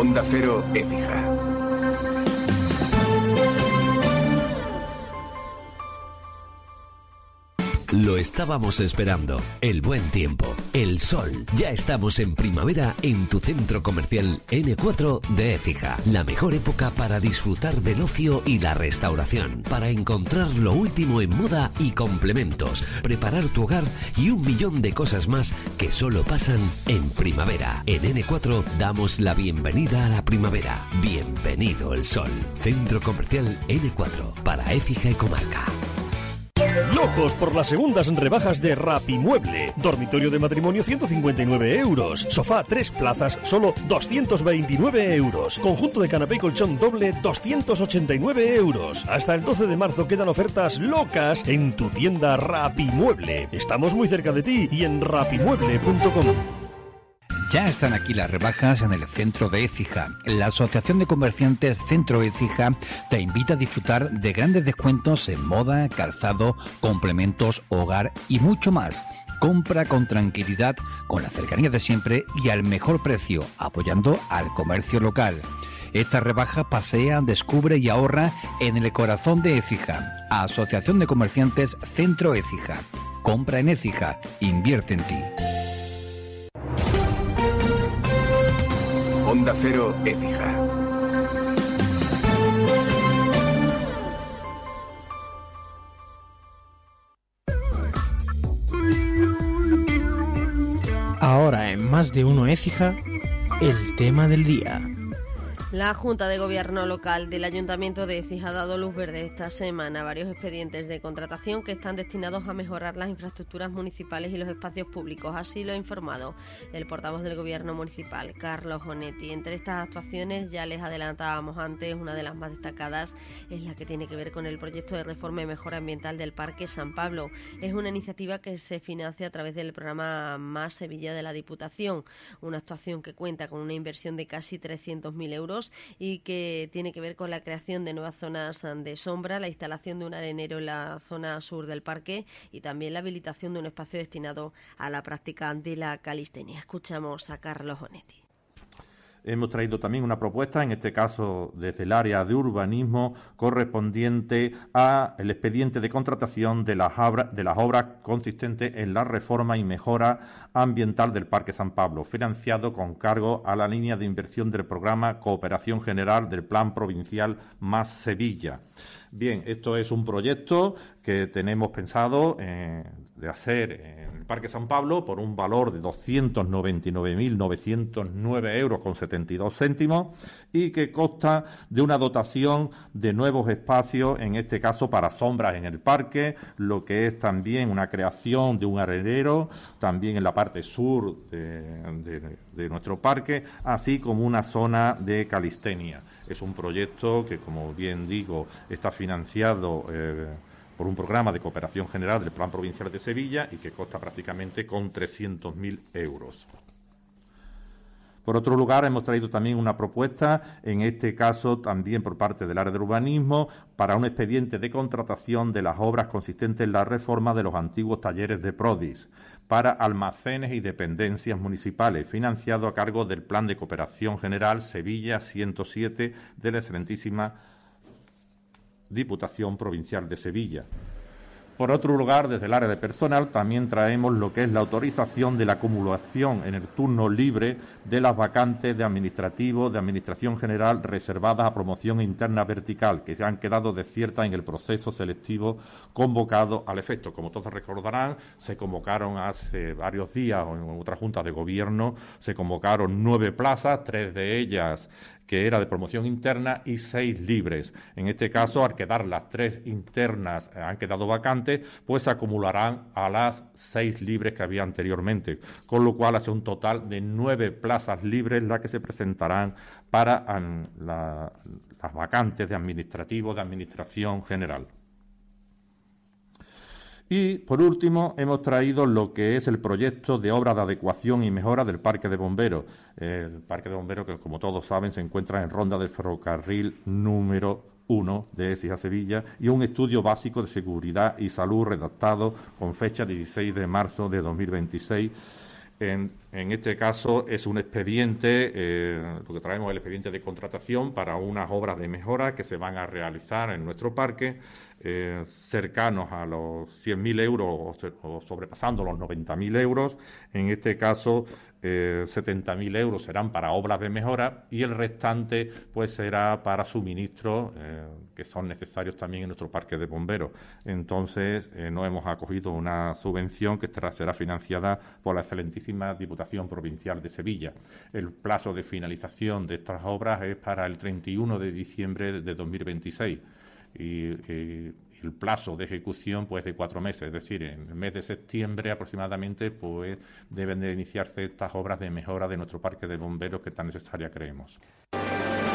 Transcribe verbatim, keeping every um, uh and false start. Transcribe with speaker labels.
Speaker 1: Onda Cero Écija.
Speaker 2: Lo estábamos esperando, el buen tiempo, el sol. Ya estamos en primavera en tu centro comercial ene cuatro de Écija. La mejor época para disfrutar del ocio y la restauración, para encontrar lo último en moda y complementos, preparar tu hogar y un millón de cosas más que solo pasan en primavera. En ene cuatro damos la bienvenida a la primavera. Bienvenido el sol. Centro comercial ene cuatro para Écija y comarca.
Speaker 3: Locos por las segundas rebajas de Rapimueble. Dormitorio de matrimonio ciento cincuenta y nueve euros. Sofá tres plazas solo doscientos veintinueve euros. Conjunto de canapé y colchón doble doscientos ochenta y nueve euros. Hasta el doce de marzo quedan ofertas locas en tu tienda Rapimueble. Estamos muy cerca de ti y en rapimueble punto com.
Speaker 4: Ya están aquí las rebajas en el centro de Écija. La Asociación de Comerciantes Centro Écija te invita a disfrutar de grandes descuentos en moda, calzado, complementos, hogar y mucho más. Compra con tranquilidad, con la cercanía de siempre y al mejor precio, apoyando al comercio local. Esta rebaja pasea, descubre y ahorra en el corazón de Écija. Asociación de Comerciantes Centro Écija. Compra en Écija, invierte en ti.
Speaker 1: Onda Cero Écija.
Speaker 5: Ahora en Más de Uno Écija, el tema del día.
Speaker 6: La Junta de Gobierno Local del Ayuntamiento de Écija ha dado luz verde esta semana a varios expedientes de contratación que están destinados a mejorar las infraestructuras municipales y los espacios públicos. Así lo ha informado el portavoz del Gobierno Municipal, Carlos Onetti. Entre estas actuaciones, ya les adelantábamos antes, una de las más destacadas es la que tiene que ver con el proyecto de reforma y mejora ambiental del Parque San Pablo. Es una iniciativa que se financia a través del programa Más Sevilla de la Diputación, una actuación que cuenta con una inversión de casi trescientos mil euros y que tiene que ver con la creación de nuevas zonas de sombra, la instalación de un arenero en la zona sur del parque y también la habilitación de un espacio destinado a la práctica de la calistenia. Escuchamos a Carlos Onetti.
Speaker 7: Hemos traído también una propuesta, en este caso desde el área de urbanismo, correspondiente al expediente de contratación de las, obras, de las obras consistentes en la reforma y mejora ambiental del Parque San Pablo, financiado con cargo a la línea de inversión del programa Cooperación General del Plan Provincial Más Sevilla. Bien, esto es un proyecto que tenemos pensado eh, de hacer en el Parque San Pablo por un valor de doscientos noventa y nueve mil novecientos nueve euros con setenta y dos céntimos y que consta de una dotación de nuevos espacios, en este caso para sombras en el parque, lo que es también una creación de un arenero, también en la parte sur de, de, de nuestro parque, así como una zona de calistenia. Es un proyecto que, como bien digo, está financiado eh, por un programa de cooperación general del Plan Provincial de Sevilla y que consta prácticamente con trescientos mil euros. Por otro lugar, hemos traído también una propuesta, en este caso también por parte del área de urbanismo, para un expediente de contratación de las obras consistentes en la reforma de los antiguos talleres de Prodis para almacenes y dependencias municipales, financiado a cargo del Plan de Cooperación General Sevilla ciento siete de la excelentísima Diputación Provincial de Sevilla. Por otro lugar, desde el área de personal también traemos lo que es la autorización de la acumulación en el turno libre de las vacantes de administrativo, de administración general reservadas a promoción interna vertical, que se han quedado desiertas en el proceso selectivo convocado al efecto. Como todos recordarán, se convocaron hace varios días en otra junta de gobierno, se convocaron nueve plazas, tres de ellas que era de promoción interna y seis libres. En este caso, al quedar las tres internas eh, han quedado vacantes, pues se acumularán a las seis libres que había anteriormente, con lo cual hace un total de nueve plazas libres las que se presentarán para um, la, las vacantes de administrativo, de administración general. Y, por último, hemos traído lo que es el proyecto de obra de adecuación y mejora del Parque de Bomberos. El Parque de Bomberos, que como todos saben, se encuentra en Ronda del Ferrocarril número uno de Écija Sevilla, y un estudio básico de seguridad y salud redactado con fecha dieciséis de marzo de dos mil veintiséis, en En este caso es un expediente, eh, lo que traemos es el expediente de contratación para unas obras de mejora que se van a realizar en nuestro parque, eh, cercanos a los cien mil euros o, o sobrepasando los noventa mil euros. En este caso, eh, setenta mil euros serán para obras de mejora y el restante pues será para suministros eh, que son necesarios también en nuestro parque de bomberos. Entonces, eh, nos hemos acogido una subvención que estará, será financiada por la excelentísima Diputación Provincial de Sevilla. El plazo de finalización de estas obras es para el treinta y uno de diciembre de dos mil veintiséis y, y el plazo de ejecución pues de cuatro meses, es decir, en el mes de septiembre aproximadamente pues deben de iniciarse estas obras de mejora de nuestro parque de bomberos que tan necesaria creemos.